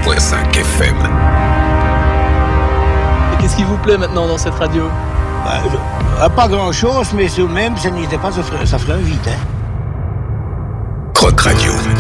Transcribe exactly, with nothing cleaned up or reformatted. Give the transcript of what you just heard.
virgule cinq F M. Et qu'est-ce qui vous plaît maintenant dans cette radio ? Bah, je, pas grand-chose, mais tout de même, ça n'était pas, ça ferait, ça ferait un vide. Hein. Croc Radio.